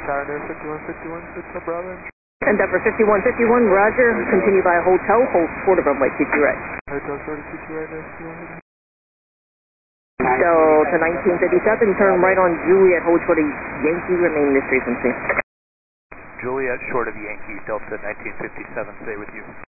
Pioneer 5151, Delta Bravo. Endeavor 5151, roger. Continue by hotel, hold short of runway 22 right. Hotel short of 22 right, nice to meet you. Delta 1957, turn right on Juliet, hold short of Yankee, remain this frequency. Juliet short of Yankee, Delta 1957, stay with you.